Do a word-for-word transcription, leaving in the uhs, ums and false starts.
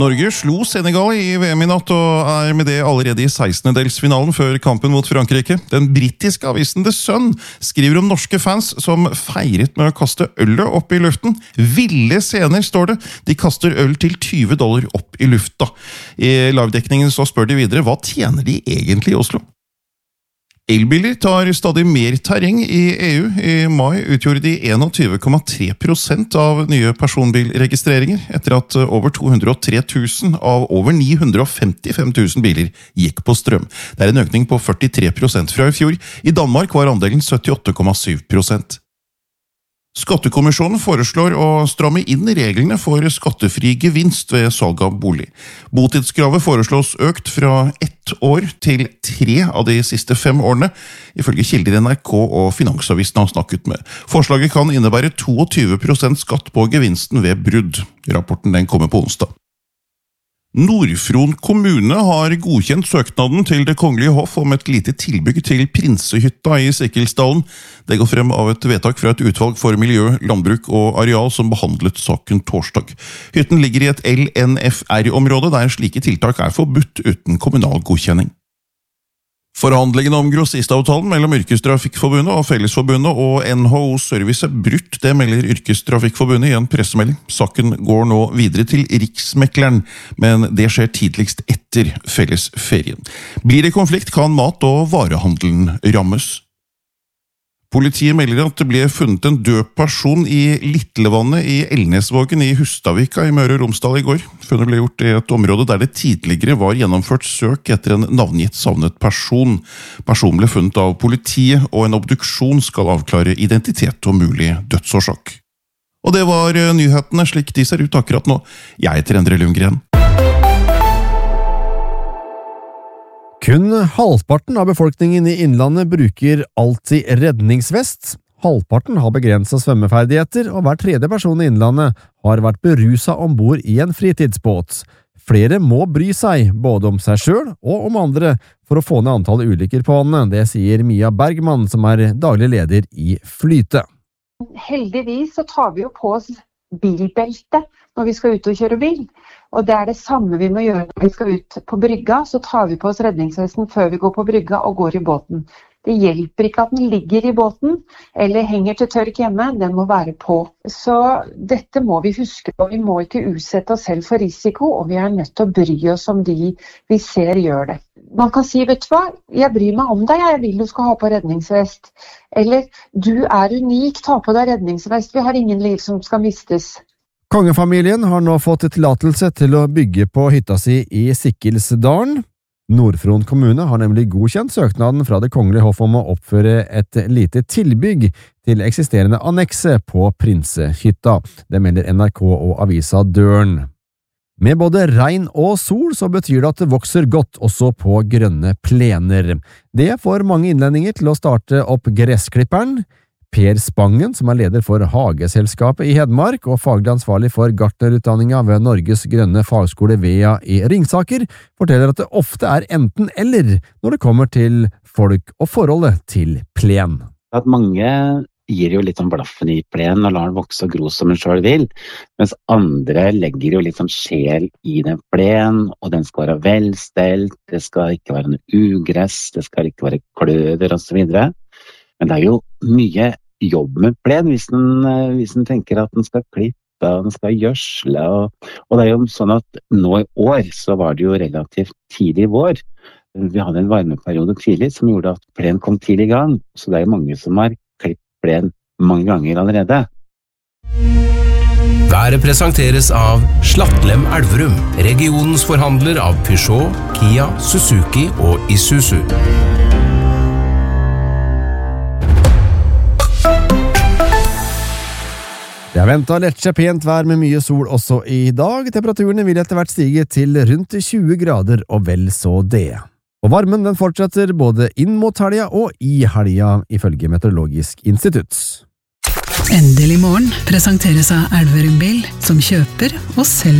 Norge slo Senegal i V M i natt og er med det allerede i sekstendedelsfinalen før kampen mot Frankrike. Den britiske avisen The Sun skriver om norske fans som feiret med å kaste ølet opp i luften. Ville scener, står det. De kaster øl til tyve dollar opp i lufta. I livedekningen så spør de videre, hva tjener de egentlig i Oslo? Elbiler tar stadig mer terreng i E U. I mai utgjorde de tjueen komma tre prosent av nye personbilregistreringer, etter at over to hundre og tre tusen av over ni hundre og femtifem tusen biler gikk på strøm. Det er en økning på førtitre prosent fra i fjor. I Danmark var andelen syttiåtte komma syv prosent. Skattekommisjonen foreslår å stramme inn reglene for skattefri gevinst ved salg av bolig. Botidskravet foreslås økt fra ett år til tre av de siste fem årene, ifølge kilder N R K og Finansavisen har snakket med. Forslaget kan innebære tjueto prosent skatt på gevinsten ved brudd. Rapporten den kommer på onsdag. Nord-Fron kommune har godkjent søknaden til Det Kongelige Hoff om et lite tilbygg til Prinsehytta i Sikkelsdalen. Det går frem av et vedtak fra et utvalg for miljø, landbruk og areal som behandlet saken torsdag. Hytten ligger i et L N F R-område der slike tiltak er forbudt uten kommunal godkjenning. Forhandlingene om grossistavtalen mellom Yrkestrafikkforbundet og Fellesforbundet og N H O Service er brutt, det melder Yrkestrafikkforbundet i en pressemelding. Saken går nå videre til Riksmekleren, men det skjer tidligst etter fellesferien. Blir det konflikt, kan mat- og varehandelen rammes. Politiet melder at det ble funnet en død person i Littlevannet i Elnesvågen i Hustadvika i Møre og Romsdal i går. Funnet ble gjort i et område der det tidligere var gjennomført søk etter en navngitt savnet person. Personen ble funnet av politiet, og en obduksjon skal avklare identitet og mulig dødsårsak. Og det var nyhetene slik de ser ut akkurat nå. Jeg heter Endre Lundgren. Kun halvparten av befolkningen i innlandet bruker alltid redningsvest. Halvparten har begrenset svømmeferdigheter, og hver tredje person i innlandet har vært beruset ombord i en fritidsbåt. Flere må bry seg, både om seg selv og om andre, for å få ned antallet ulykker på vannet. Det sier Mia Bergman, som er daglig leder i Flyte. Heldigvis så tar vi jo på oss bilbelte når vi skal ut og kjøre bil. Og det er det samme vi må gjøre når vi skal ut på brygga, så tar vi på oss redningsvesten før vi går på brygga og går i båten. Det hjelper ikke at den ligger i båten, eller henger til tørk hjemme, den må være på. Så dette må vi huske, og vi må ikke utsette oss selv for risiko, og vi er nødt til å bry oss om de vi ser gjør det. Man kan si, vet du hva, jeg bryr meg om deg, jeg vil du skal ha på redningsvest. Eller, du er unik, ta på deg redningsvest, vi har ingen liv som skal mistes. Kongefamilien har nå fått tillatelse til å bygge på hytta si i Sikkelsdalen. Nord-Fron kommune har nemlig godkjent søknaden fra Det Kongelige Hoff om å oppføre et lite tilbygg til eksisterende annekse på Prinsehytta. Det melder N R K og avisa Døren. Med både regn og sol så betyr det at det vokser godt også på grønne plener. Det får mange innlendinger til å starte opp gressklipperen. Per Spangen, som er leder for Hageselskapet i Hedmark og faglig ansvarlig for gartnerutdanninga ved Norges grønne fagskole Vea i Ringsaker, forteller at det ofte er enten eller når det kommer til folk og forholdet til plen. At mange gir jo litt sånn blaffen i plen og lar den vokse og gro som en selv vil, mens andre legger jo litt sånn sjel i den plen, og den skal være velstelt, det skal ikke være noe ugress, det skal ikke være kløver og så videre. Men det er jo mye jobb med plen hvis den, hvis den tenker at den skal klippe og den skal gjødsle. Og, og det er jo sånn at nå i år så var det jo relativt tidlig i vår. Vi hadde en varmeperiode tidlig som gjorde at plen kom tidlig i gang. Så det er jo mange som har klippet plen mange ganger allerede. Været presenteres av Slattlem Elverum, regionens forhandler av Peugeot, Kia, Suzuki og Isuzu. Det er ventet lettkje pent vær med mye sol også i dag. Temperaturene vil etter hvert stige til rundt tjue grader og vel så det. Og varmen den fortsetter både inn mot helga og i helga, ifølge Meteorologisk institutt. Endelig morgen presenteres av Elverum Bil, som kjøper og selger